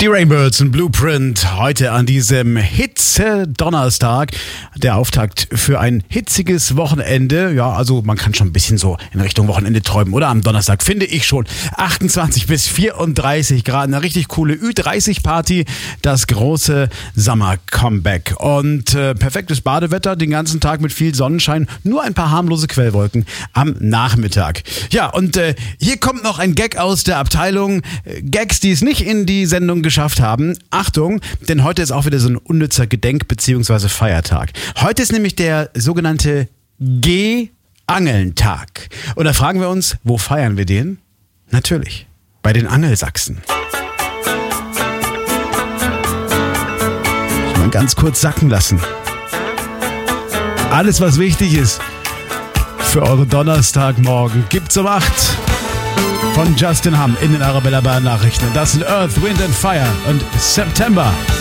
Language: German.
Die Rainbirds und Blueprint heute an diesem Hitze-Donnerstag. Der Auftakt für ein hitziges Wochenende. Ja, also man kann schon ein bisschen so in Richtung Wochenende träumen, oder? Am Donnerstag finde ich schon. 28 bis 34 Grad. Eine richtig coole Ü30-Party. Das große Summer-Comeback. Und perfektes Badewetter den ganzen Tag mit viel Sonnenschein. Nur ein paar harmlose Quellwolken am Nachmittag. Ja, und hier kommt noch ein Gag aus der Abteilung. Gags, die es nicht in die Sendung geschafft haben. Achtung, denn heute ist auch wieder so ein unnützer Gedenk- bzw. Feiertag. Heute ist nämlich der sogenannte G-Angeln-Tag. Und da fragen wir uns, wo feiern wir den? Natürlich, bei den Angelsachsen. Mal ganz kurz sacken lassen. Alles, was wichtig ist für eure Donnerstagmorgen, gibt's um 8 von Justin Hamm in den Arabella Bayern Nachrichten. Das sind Earth, Wind and Fire und September.